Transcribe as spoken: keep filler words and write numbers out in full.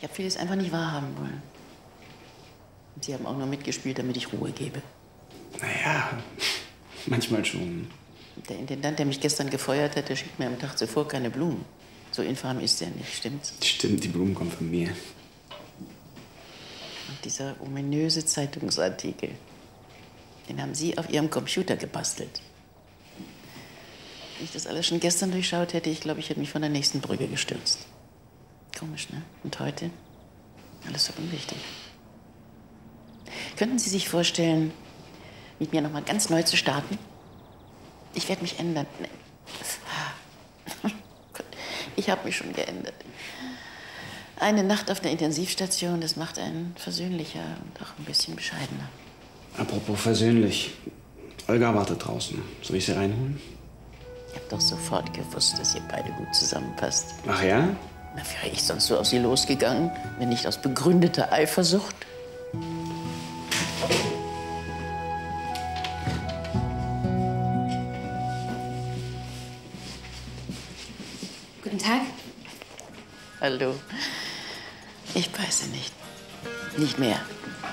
Ich habe vieles einfach nicht wahrhaben wollen. Und Sie haben auch nur mitgespielt, damit ich Ruhe gebe. Naja, manchmal schon. Der Intendant, der mich gestern gefeuert hat, der schickt mir am Tag zuvor keine Blumen. So infam ist er nicht, stimmt's? Stimmt, die Blumen kommen von mir. Und dieser ominöse Zeitungsartikel, den haben Sie auf Ihrem Computer gebastelt. Wenn ich das alles schon gestern durchschaut hätte, ich glaube, ich hätte mich von der nächsten Brücke gestürzt. Komisch, ne? Und heute? Alles so unwichtig. Könnten Sie sich vorstellen, mit mir noch mal ganz neu zu starten? Ich werde mich ändern. Nee. Ich habe mich schon geändert. Eine Nacht auf der Intensivstation, das macht einen versöhnlicher und auch ein bisschen bescheidener. Apropos versöhnlich. Olga wartet draußen. Soll ich sie reinholen? Ich habe doch sofort gewusst, dass ihr beide gut zusammenpasst. Ach ja? Na, wäre ich sonst so auf sie losgegangen, wenn nicht aus begründeter Eifersucht? Guten Tag. Hallo. Ich beiße nicht. Nicht mehr.